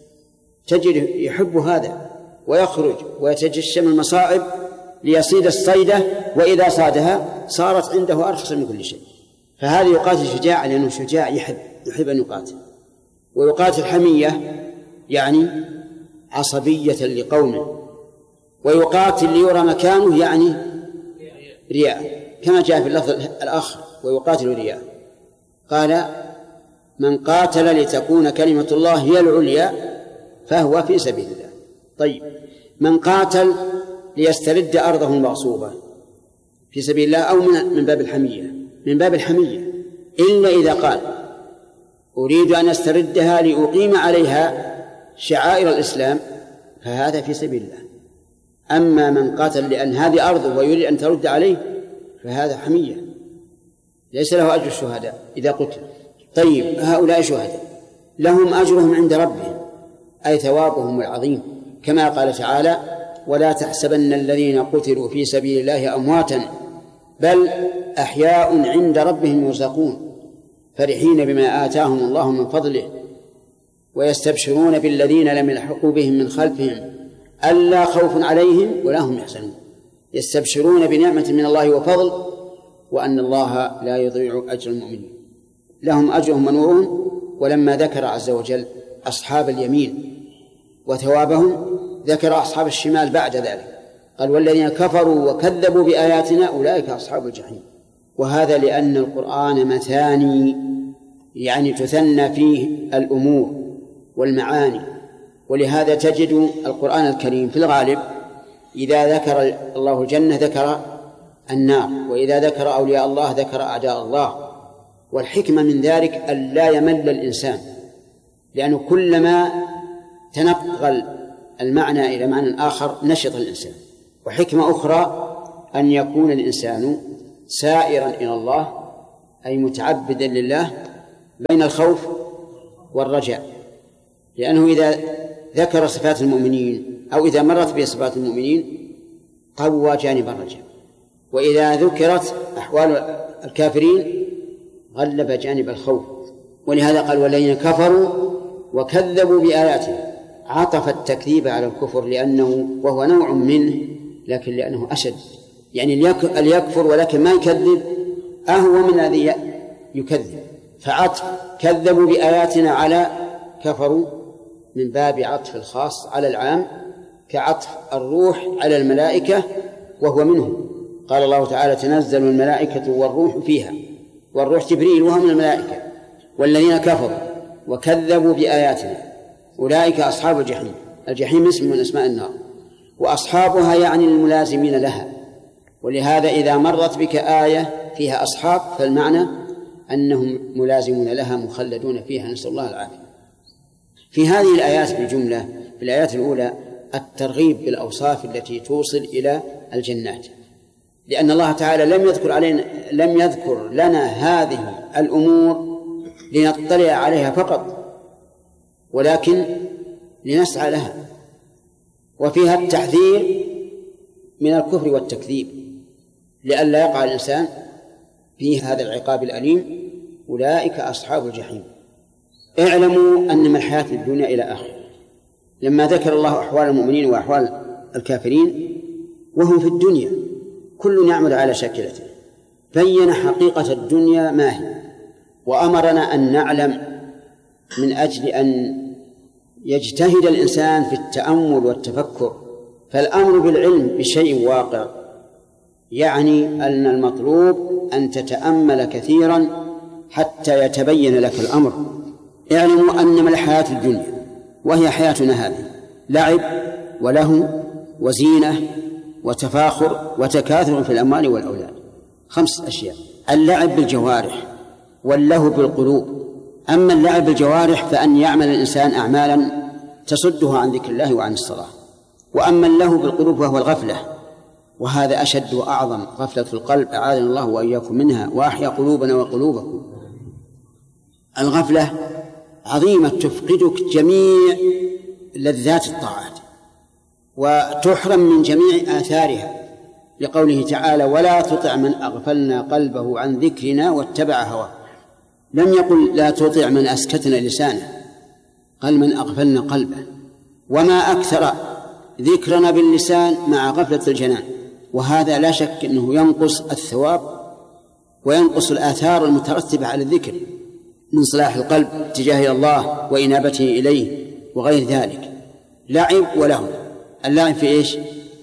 تجد يحب هذا ويخرج ويتجشم المصاعب ليصيد الصيدة، وإذا صادها صارت عنده أرخص من كل شيء. فهذا يقاتل شجاع لأنه شجاع يحب يحب أن يقاتل. ويقاتل حمية يعني عصبية لقومه. ويقاتل ليرى مكانه يعني رياء، كما جاء في اللفظ الآخر: ويقاتل رياء. قال: من قاتل لتكون كلمة الله هي العليا فهو في سبيل الله. طيب، من قاتل ليسترد أرضه المغصوبة في سبيل الله أو من باب الحمية، من باب الحمية، إلا إذا قال: أريد أن أستردها لأقيم عليها شعائر الإسلام، فهذا في سبيل الله. أما من قاتل لأن هذه أرضه ويريد أن ترد عليه فهذا حمية، ليس له أجر الشهداء إذا قتل. طيب، هؤلاء شهداء لهم أجرهم عند ربهم، أي ثوابهم العظيم، كما قال تعالى: ولا تحسبن الذين قتلوا في سبيل الله أمواتا بل أحياء عند ربهم يرزقون فرحين بما آتاهم الله من فضله ويستبشرون بالذين لم يلحقوا بهم من خلفهم ألا خوف عليهم ولا هم يحزنون. يستبشرون بنعمة من الله وفضل وأن الله لا يضيع أجر المؤمنين، لهم أجرهم ونورهم. ولما ذكر عز وجل أصحاب اليمين وثوابهم ذكر أصحاب الشمال بعد ذلك، قال: والذين كفروا وكذبوا بآياتنا أولئك أصحاب الجحيم. وهذا لأن القرآن مثاني، يعني تثنى فيه الأمور والمعاني، ولهذا تجد القرآن الكريم في الغالب إذا ذكر الله الجنة ذكر النار، وإذا ذكر أولياء الله ذكر أعداء الله. والحكمة من ذلك أن لا يمل الإنسان، لأنه كلما تنقل المعنى إلى معنى آخر نشط الإنسان. وحكمة أخرى أن يكون الإنسان سائرا إلى الله، أي متعبدا لله بين الخوف والرجاء، لأنه إذا ذكر صفات المؤمنين أو إذا مرت بصفات المؤمنين قوى جانب الرجاء، وإذا ذكرت أحوال الكافرين غلب جانب الخوف. ولهذا قال والذين كفروا وكذبوا بآياتنا، عطف التكذيب على الكفر لأنه وهو نوع منه لكن لأنه أشد، يعني ليكفر ولكن ما يكذب أهو من الذي يكذب، فعطف كذبوا بآياتنا على كفروا من باب عطف الخاص على العام، كعطف الروح على الملائكة وهو منهم. قال الله تعالى تنزل الملائكة والروح فيها، والروح جبريل وهو من الملائكة. والذين كفروا وكذبوا بآياتنا أولئك أصحاب الجحيم. الجحيم اسم من أسماء النار، وأصحابها يعني الملازمين لها، ولهذا إذا مرت بك آية فيها أصحاب فالمعنى أنهم ملازمون لها مخلدون فيها، نسأل الله العافية. في هذه الآيات بجملة، في الآيات الأولى الترغيب بالأوصاف التي توصل إلى الجنات، لأن الله تعالى لم يذكر علينا لم يذكر لنا هذه الأمور لنطلع عليها فقط، ولكن لنسعى لها. وفيها التحذير من الكفر والتكذيب لئلا يقع الإنسان في هذا العقاب الأليم. أولئك أصحاب الجحيم. اعلموا أن من الحياة الدنيا إلى آخر، لما ذكر الله أحوال المؤمنين وأحوال الكافرين وهم في الدنيا كل يعمل على شاكلته، بين حقيقة الدنيا ما هي، وأمرنا أن نعلم من أجل أن يجتهد الإنسان في التأمل والتفكر. فالأمر بالعلم بشيء واقع يعني أن المطلوب أن تتأمل كثيرا حتى يتبين لك الأمر. اعلموا أن من الحياة الدنيا وهي حياتنا هذه لعب ولهو وزينة وتفاخر وتكاثر في الأموال والأولاد. خمس أشياء: اللعب بالجوارح واللهو بالقلوب. أما اللعب بالجوارح فأن يعمل الإنسان أعمالا تصده عن ذكر الله وعن الصلاة، وأما اللهو بالقلوب وهو الغفلة، وهذا أشد وأعظم، غفلة القلب أعاذنا الله وإياكم منها وأحيا قلوبنا وقلوبكم. الغفلة عظيمة تفقدك جميع لذات الطاعات وتحرم من جميع آثارها، لقوله تعالى ولا تطع من أغفلنا قلبه عن ذكرنا واتبع هواه. لم يقل لا تطع من أسكتنا لسانه، قال من أغفلنا قلبه. وما أكثر ذكرنا باللسان مع غفلة الجنان، وهذا لا شك أنه ينقص الثواب وينقص الآثار المترتبة على الذكر من صلاح القلب تجاه الله وإنابته إليه وغير ذلك. لعب ولهو. اللعب في إيش؟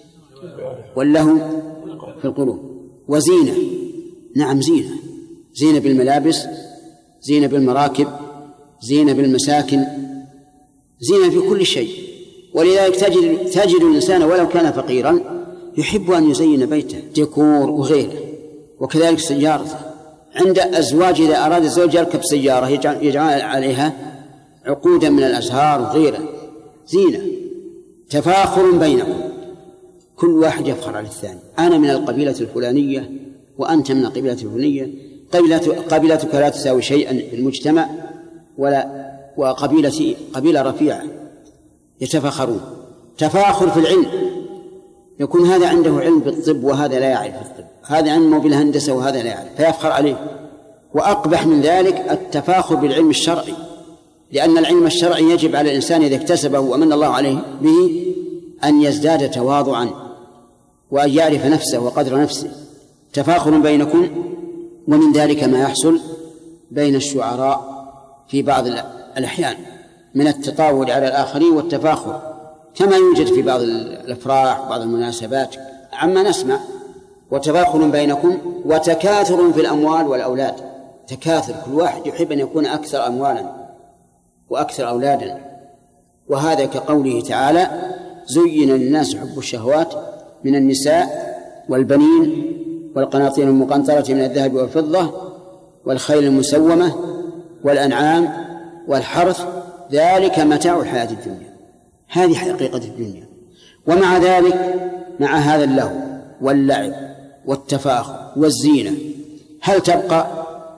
واللهو في القلوب. وزينة، نعم زينة، زينة بالملابس، زينة بالمراكب، زينة بالمساكن، زينة في كل شيء. ولذلك تجد, تجد الإنسان ولو كان فقيرا يحب أن يزين بيته ديكور وغيره، وكذلك سيارته. عند أزواج إذا أراد الزوج يركب سيارة يجعل عليها عقودا من الأزهار وغيره، زينة. تفاخر بينكم، كل واحد يفخر على الثاني، أنا من القبيلة الفلانية وأنت من القبيلة الفلانية، قبيلتك لا تساوي شيئا في المجتمع ولا وقبيلتي قبيلة رفيعة، يتفاخرون. تفاخر في العلم، يكون هذا عنده علم بالطب وهذا لا يعرف الطب، هذا علمه بالهندسة وهذا لا يعرف، فيفخر عليه. وأقبح من ذلك التفاخر بالعلم الشرعي، لأن العلم الشرعي يجب على الإنسان إذا اكتسبه ومن الله عليه به أن يزداد تواضعا وأن يعرف نفسه وقدر نفسه. تفاخر بينكم. ومن ذلك ما يحصل بين الشعراء في بعض الأحيان من التطاول على الآخرين والتفاخر، كما يوجد في بعض الأفراح وبعض المناسبات عما نسمع. وتفاخر بينكم وتكاثر في الأموال والأولاد. تكاثر، كل واحد يحب أن يكون أكثر أموالا وأكثر أولادا، وهذا كقوله تعالى زين للناس حب الشهوات من النساء والبنين والقناطير المقنطرة من الذهب والفضة والخيل المسومة والأنعام والحرث، ذلك متاع الحياة الدنيا. هذه حقيقة الدنيا. ومع ذلك مع هذا اللهو واللعب والتفاخر والزينة هل تبقى؟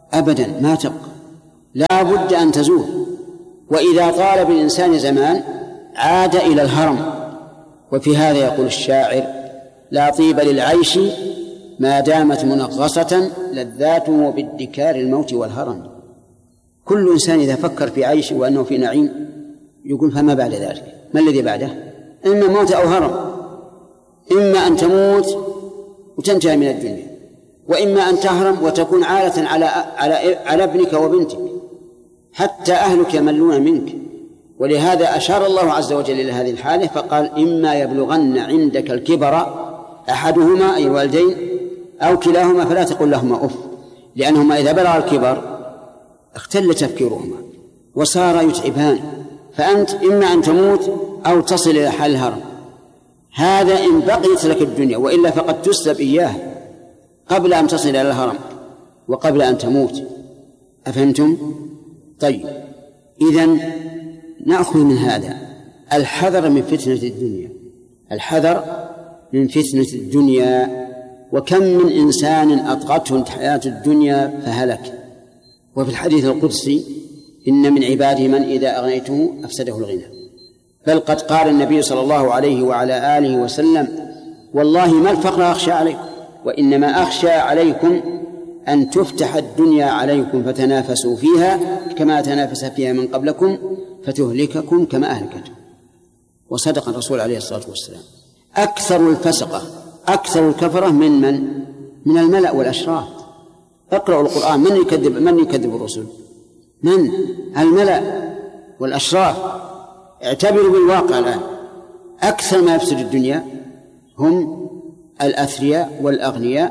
أبدا ما تبقى، لا بد أن تزول. وإذا طال بالإنسان زمان عاد إلى الهرم. وفي هذا يقول الشاعر: لا طيب للعيش ما دامت منغصة لذاته بادكار الموت والهرم. كل إنسان إذا فكر في عيش وأنه في نعيم يقول فما بعد ذلك؟ ما الذي بعده؟ إما موت أو هرم. إما أن تموت وتنتهي من الدنيا، وإما أن تهرم وتكون عالة على على على ابنك وبنتك، حتى أهلك يملون منك. ولهذا أشار الله عز وجل إلى هذه الحالة فقال: إما يبلغن عندك الكبر أحدهما أي الوالدين أو كلاهما فلا تقل لهما أف، لأنهما إذا بلغ الكبر اختل تفكيرهما وصار يتعبان، فأنت إما أن تموت أو تصل إلى حال الهرم. هذا إن بقيت لك الدنيا، وإلا فقد تسلب إياه قبل أن تصل إلى الهرم وقبل أن تموت. أفهمتم؟ طيب، إذن نأخذ من هذا الحذر من فتنة الدنيا، الحذر من فتنة الدنيا. وكم من إنسان أطغته حياة الدنيا فهلك. وفي الحديث القدسي: إن من عبادي من إذا أغنيته أفسده الغنى. بل قد قال النبي صلى الله عليه وعلى آله وسلم: والله ما الفقر أخشى عليكم، وإنما أخشى عليكم أن تفتح الدنيا عليكم فتنافسوا فيها كما تنافس فيها من قبلكم فتهلككم كما أهلكتهم. وصدق الرسول عليه الصلاة والسلام. أكثر الفسقة أكثر الكفرة من من؟ من الملأ والأشراف. اقرأوا القرآن، من يكذب من يكذب الرسل؟ من؟ الملأ والأشراف. اعتبروا بالواقع الآن، أكثر ما يفسد الدنيا هم الأثرياء والأغنياء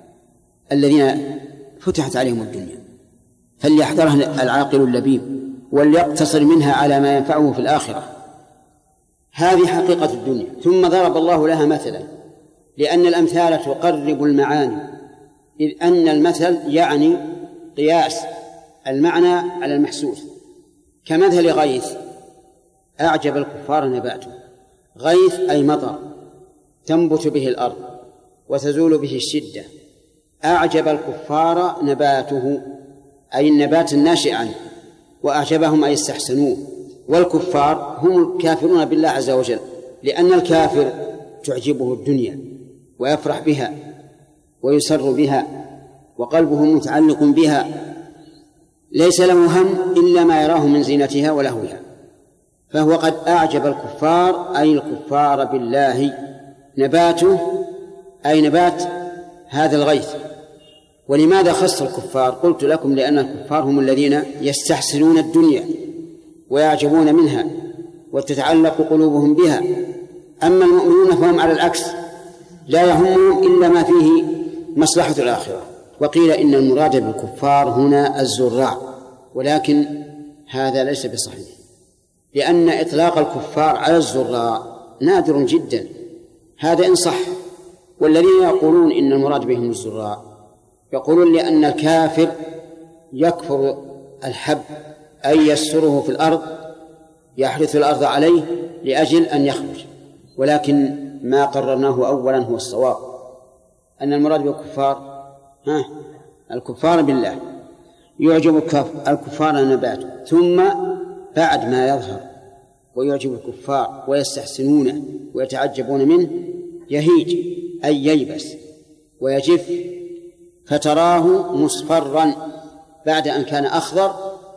الذين فتحت عليهم الدنيا. فليحذرها العاقل اللبيب وليقتصر منها على ما ينفعه في الآخرة. هذه حقيقة الدنيا. ثم ضرب الله لها مثلا، لأن الأمثال تقرب المعاني، إذ أن المثل يعني قياس المعنى على المحسوس. كمثل غيث أعجب الكفار نباته. غيث أي مطر تنبت به الأرض وتزول به الشدة. أعجب الكفار نباته أي النبات الناشئ عنه، وأعجبهم أي استحسنوه. والكفار هم الكافرون بالله عز وجل، لأن الكافر تعجبه الدنيا ويفرح بها ويسر بها وقلبه متعلق بها، ليس له هم إلا ما يراه من زينتها ولهوها. فهو قد أعجب الكفار أي الكفار بالله نباته أي نبات هذا الغيث. ولماذا خص الكفار؟ قلت لكم لأن الكفار هم الذين يستحسنون الدنيا ويعجبون منها وتتعلق قلوبهم بها. أما المؤمنون فهم على العكس، لا يهمهم إلا ما فيه مصلحة الآخرة. وقيل إن المراد بالكفار هنا الزراع، ولكن هذا ليس بصحيح، لأن إطلاق الكفار على الزراع نادر جدا، هذا إن صح. والذين يقولون إن المراد بهم الزراع يقولون لأن الكافر يكفر الحب أي يسره في الأرض، يحرث الأرض عليه لأجل أن يخرج. ولكن ما قررناه أولا هو الصواب، أن المراد بالكفار ها الكفار بالله. يعجب الكفار نباته، ثم بعد ما يظهر ويعجب الكفار ويستحسنونه ويتعجبون منه يهيج أي ييبس ويجف، فتراه مصفرا بعد أن كان أخضر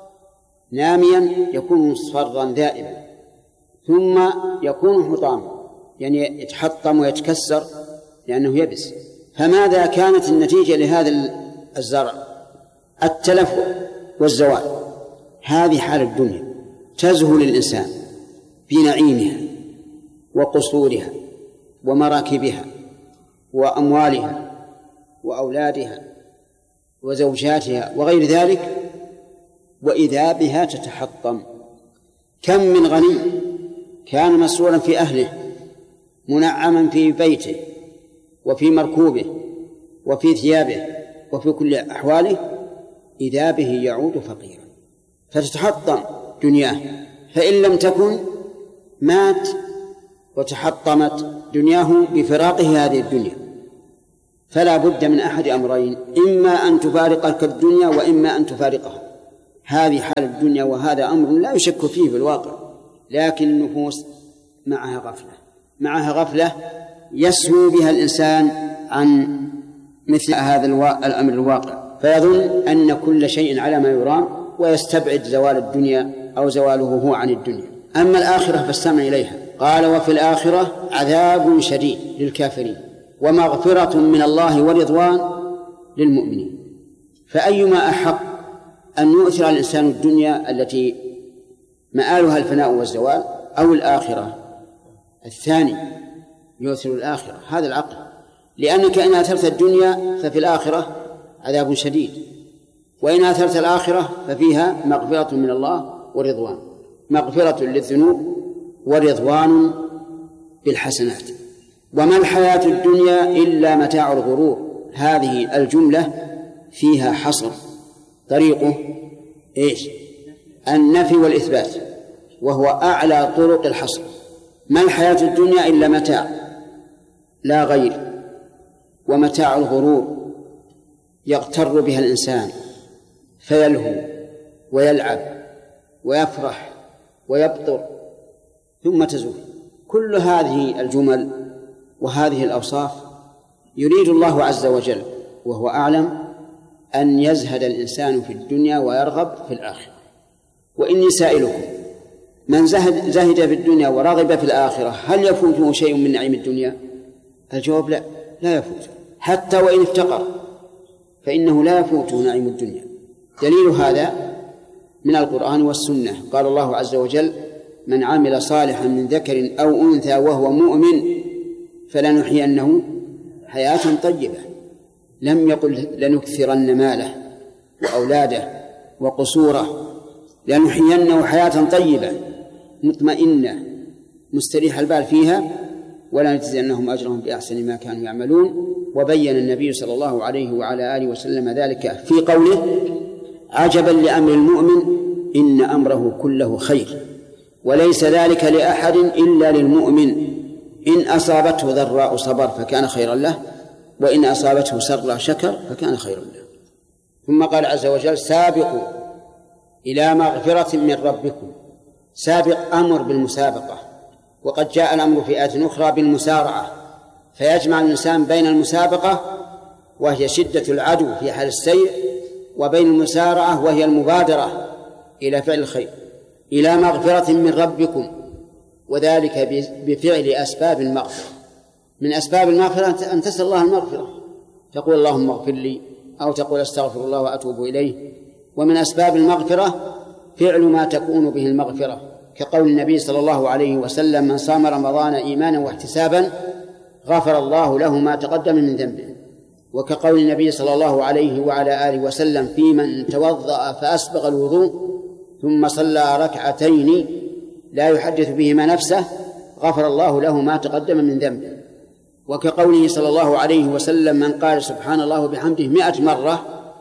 ناميا يكون مصفرا ذائبا، ثم يكون حطاما يعني يتحطم ويتكسر لأنه يبس. فماذا كانت النتيجة لهذا الزرع؟ التلف والزوال. هذه حال الدنيا، تزهو للإنسان في نعيمها وقصورها ومراكبها وأموالها وأولادها وزوجاتها وغير ذلك، وإذا بها تتحطم. كم من غني كان مسرورا في أهله منعما في بيته وفي مركوبه وفي ثيابه وفي كل أحواله، إذا به يعود فقيرا فتتحطم دنياه، فإن لم تكن مات وتحطمت دنياه بفراقه هذه الدنيا. فلا بد من أحد أمرين: إما أن تفارقك الدنيا وإما أن تفارقها. هذه حال الدنيا، وهذا أمر لا يشك فيه في الواقع، لكن النفوس معها غفلة معها غفلة يسهو بها الإنسان عن مثل هذا الأمر الواقع، فيظن أن كل شيء على ما يرام ويستبعد زوال الدنيا أو زواله هو عن الدنيا. أما الآخرة فاستمع إليها. قال: وفي الآخرة عذاب شديد للكافرين ومغفرة من الله ورضوان للمؤمنين. فأيما أحق أن يؤثر الإنسان الدنيا التي مآلها الفناء والزوال أو الآخرة؟ الثاني، يؤثر الآخرة. هذا العقل، لأنك إن أثرت الدنيا ففي الآخرة عذاب شديد، وإن أثرت الآخرة ففيها مغفرة من الله ورضوان، مغفرة للذنوب ورضوان بالحسنات. وما الحياة الدنيا إلا متاع الغرور. هذه الجملة فيها حصر، طريقه إيش؟ النفي والإثبات، وهو أعلى طرق الحصر. ما الحياة الدنيا إلا متاع لا غير، ومتاع الغرور يغتر بها الإنسان فيلهو ويلعب ويفرح ويبطر ثم تزول. كل هذه الجمل وهذه الأوصاف يريد الله عز وجل وهو أعلم أن يزهد الإنسان في الدنيا ويرغب في الآخرة. وإني سائلكم: من زهد, زهد في الدنيا ورغب في الآخرة هل يفوته شيء من نعيم الدنيا؟ الجواب: لا، لا يفوته، حتى وإن افتقر فإنه لا يفوته نعيم الدنيا. دليل هذا من القرآن والسنة. قال الله عز وجل: من عمل صالحا من ذكر أو أنثى وهو مؤمن فلنحيينه حياة طيبة. لم يقل لنكثرن ماله وأولاده وقصوره، لنحيينه حياة طيبة مطمئنة مستريح البال فيها، ولا نجزينهم أجرهم بأحسن ما كانوا يعملون. وبين النبي صلى الله عليه وعلى آله وسلم ذلك في قوله: عجبا لأمر المؤمن إن أمره كله خير، وليس ذلك لأحد إلا للمؤمن، إن أصابته ضراء صبر فكان خيرا له، وإن أصابته سراء شكر فكان خيرا له. ثم قال عز وجل: سابقوا إلى مغفرة من ربكم. سابق أمر بالمسابقة، وقد جاء الأمر في آية أخرى بالمسارعة، فيجمع الإنسان بين المسابقة وهي شدة العدو في حال السير، وبين المسارعة وهي المبادرة إلى فعل الخير. إلى مغفرة من ربكم، وذلك بفعل أسباب المغفرة. من أسباب المغفرة أن تسأل الله المغفرة، تقول اللهم اغفر لي، أو تقول استغفر الله وأتوب إليه. ومن أسباب المغفرة فعل ما تكون به المغفرة، كقول النبي صلى الله عليه وسلم: من صام رمضان إيمانا واحتسابا غفر الله له ما تقدم من ذنبه. وكقول النبي صلى الله عليه وعلى آله وسلم في من توضأ فأسبغ الوضوء ثم صلى ركعتين لا يحدث بهما نفسه غفر الله له ما تقدم من ذنبه. وكقوله صلى الله عليه وسلم: من قال سبحان الله وبحمده مئة مرة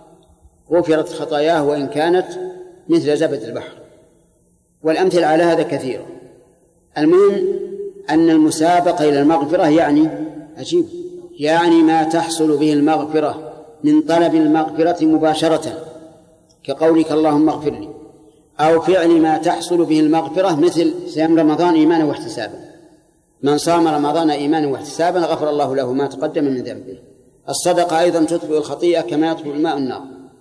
غفرت خطاياه وإن كانت مثل زبد البحر. والأمثلة على هذا كثيرة. المهم أن المسابقة إلى المغفرة يعني عجيب، يعني ما تحصل به المغفرة من طلب المغفرة مباشرة، كقولك اللهم اغفر لي، أو فعل ما تحصل به المغفرة مثل صيام رمضان إيمانا واحتسابا. من صام رمضان إيمانا واحتسابا غفر الله له ما تقدم من ذنبه. الصدقة أيضا تطفئ الخطيئة كما يطفئ الماء النار.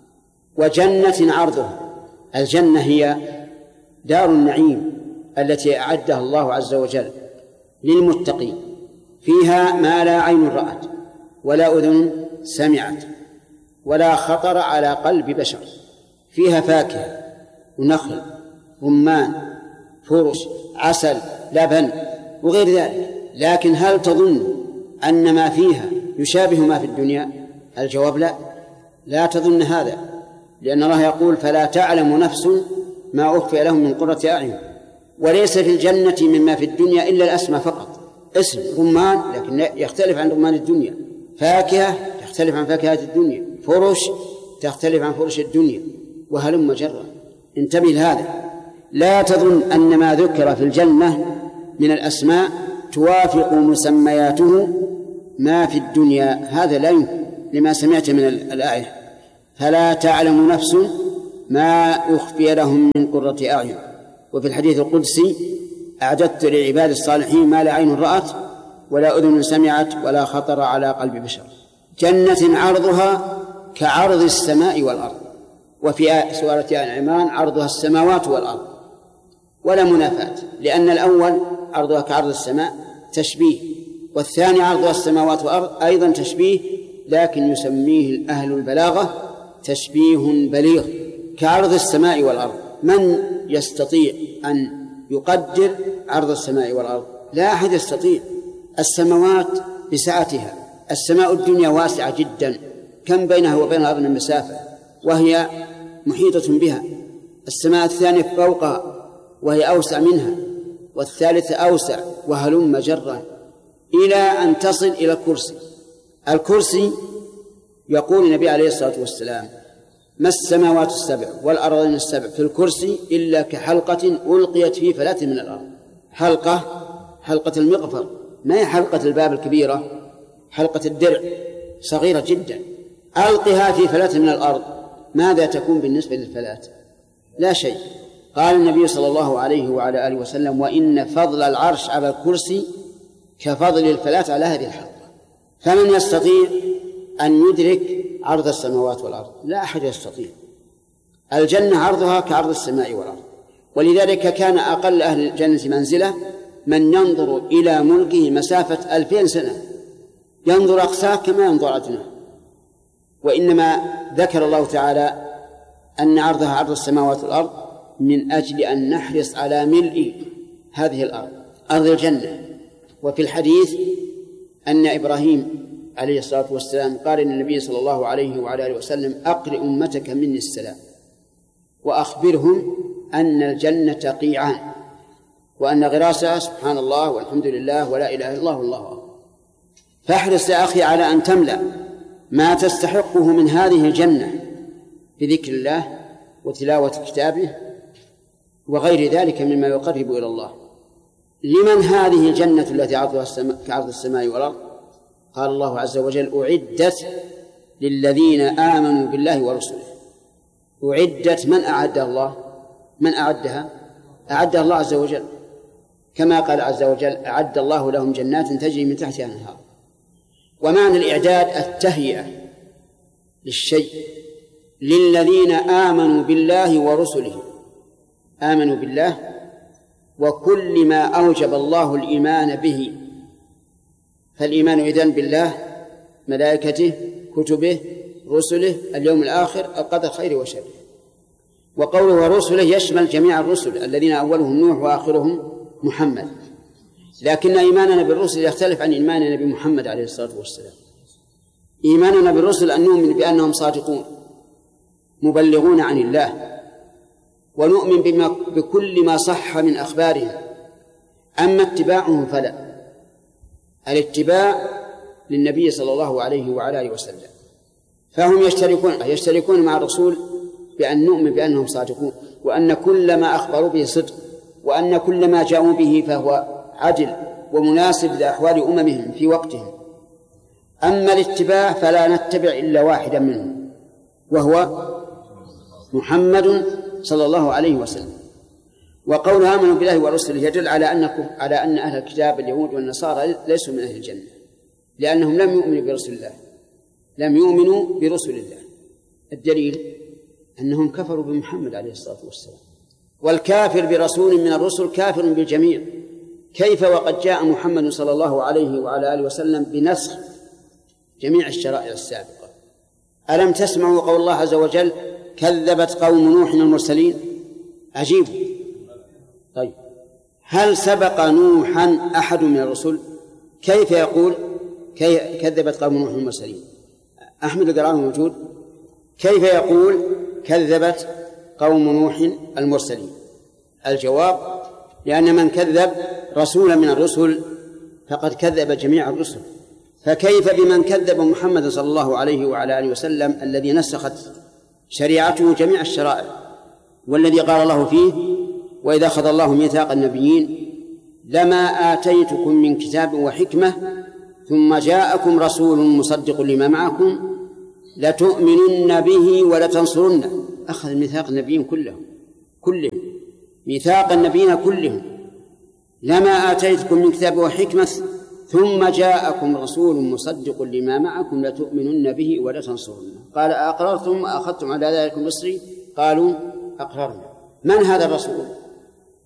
وجنة عرضها، الجنة هي دار النعيم التي أعدها الله عز وجل للمتقين، فيها ما لا عين رأت ولا أذن سمعت ولا خطر على قلب بشر. فيها فاكهة ونخل رمان فرش عسل لبن وغير ذلك. لكن هل تظن أن ما فيها يشابه ما في الدنيا؟ الجواب لا، لا تظن هذا، لأن الله يقول: فلا تعلم نفس ما أخفي لهم من قرة أعين. وليس في الجنة مما في الدنيا إلا الأسماء فقط، اسم رمان لكن يختلف عن رمان الدنيا، فاكهة تختلف عن فاكهة الدنيا، فرش تختلف عن فرش الدنيا، وهلم جرا. انتبه لهذا، لا تظن أن ما ذكر في الجنة من الأسماء توافق مسمياته ما في الدنيا، هذا لا يمكن لما سمعت من الآية: فلا تعلم نفس ما أخفي لهم من قرة أعين. وفي الحديث القدسي: أعددت لعباد الصالحين ما لا عين رأت ولا أذن سمعت ولا خطر على قلب بشر. جنة عرضها كعرض السماء والأرض. وفي سورة آل عمران: عرضها السماوات والأرض، ولا منافاة، لأن الأول عرضها كعرض السماء تشبيه، والثاني عرضها السماوات والأرض أيضا تشبيه، لكن يسميه أهل البلاغة تشبيه بليغ، كعرض السماء والأرض. من يستطيع أن يقدر عرض السماء والأرض؟ لا أحد يستطيع. السماوات بسعتها، السماء الدنيا واسعة جدا، كم بينها وبين الأرض من مسافة وهي محيطة بها. السماء الثانية فوقها وهي أوسع منها، والثالثة أوسع، وهلم جرا إلى أن تصل إلى الكرسي. الكرسي يقول النبي عليه الصلاة والسلام: ما السماوات السبع والأرضين السبع في الكرسي إلا كحلقة ألقيت في فلاة من الأرض. حلقة حلقة المغفر، ما هي حلقة الباب الكبيرة، حلقة الدرع صغيرة جدا، ألقها في فلاة من الأرض، ماذا تكون بالنسبة للفلاة؟ لا شيء. قال النبي صلى الله عليه وعلى آله وسلم: وإن فضل العرش على الكرسي كفضل الفلاة على هذه الحلقة. فمن يستطيع أن يدرك عرض السماوات والأرض؟ لا أحد يستطيع. الجنة عرضها كعرض السماء والأرض، ولذلك كان أقل أهل الجنة منزلة من ينظر إلى ملكه مسافة ألفين سنة، ينظر أقصاه كما ينظر أدناه. وإنما ذكر الله تعالى أن عرضها عرض السماوات والأرض من أجل أن نحرص على ملء هذه الأرض، أرض الجنة. وفي الحديث أن إبراهيم عليه الصلاة والسلام قال للنبي صلى الله عليه وعلى آله وسلم: أقرئ أمتك مني السلام وأخبرهم أن الجنة قيعان، وأن غراسها سبحان الله والحمد لله ولا إله إلا الله والله أكبر. فاحرص يا أخي على أن تملأ ما تستحقه من هذه الجنة بذكر الله وتلاوة كتابه وغير ذلك مما يقرب إلى الله. لمن هذه الجنة التي عرضها السماء كعرض السماء والأرض؟ قال الله عز وجل: أعدت للذين آمنوا بالله ورسله. أعدت، من أعد الله؟ من أعدها؟ أعدها الله عز وجل، كما قال عز وجل: أعد الله لهم جنات تجري من تحتها الأنهار. ومعنى الإعداد التهيئة للشيء للذين آمنوا بالله ورسله. آمنوا بالله وكل ما أوجب الله الإيمان به، فالإيمان إذن بالله، ملائكته، كتبه، رسله، اليوم الآخر، القدر خير وشر. وقوله ورسله يشمل جميع الرسل الذين أولهم نوح وآخرهم محمد، لكن إيماننا بالرسل يختلف عن إيماننا بمحمد عليه الصلاة والسلام. إيماننا بالرسل أن نؤمن بأنهم صادقون مبلغون عن الله، ونؤمن بما بكل ما صح من أخبارهم. أما اتباعهم فلا، الاتباع للنبي صلى الله عليه وعلى آله وسلم، فهم يشتركون يشتركون مع الرسول بأن نؤمن بأنهم صادقون، وأن كل ما أخبروا به صدق، وأن كل ما جاءوا به فهو عدل ومناسب لأحوال أممهم في وقتهم. أما الاتباع فلا نتبع إلا واحدا منهم، وهو محمد صلى الله عليه وسلم. وقول آمنوا بالله ورسله يدل على أن على أن أهل الكتاب اليهود والنصارى ليسوا من أهل الجنة، لأنهم لم يؤمنوا برسل الله، لم يؤمنوا برسل الله. الدليل أنهم كفروا بمحمد عليه الصلاة والسلام، والكافر برسول من الرسل كافر بالجميع. كيف وقد جاء محمد صلى الله عليه وعلى آله وسلم بنسخ جميع الشرائع السابقة؟ ألم تسمعوا قول الله عز وجل: كذبت قوم نوح المرسلين؟ عجيب. طيب، هل سبق نوحا أحد من الرسل؟ كيف يقول كي كذبت قوم نوح المرسلين؟ أحمد القرآن موجود. كيف يقول كذبت قوم نوح المرسلين؟ الجواب: لأن من كذب رسولا من الرسل فقد كذب جميع الرسل، فكيف بمن كذب محمد صلى الله عليه وعلى آله وسلم الذي نسخت شريعته جميع الشرائع، والذي قال الله فيه: وإذا أخذ الله ميثاق النبيين لما آتيتكم من كتاب وحكمة ثم جاءكم رسول مصدق لما معكم لتؤمنن به ولتنصرنه. أخذ ميثاق النبيين كلهم كلهم ميثاق النبيين كلهم، لما آتيتكم من كتاب وحكمة ثم جاءكم رسول مصدق لما معكم لتؤمنن به ولتنصرنه. قال أقررتم أخذتم على ذلك مصري؟ قالوا أقررنا. من هذا الرسول؟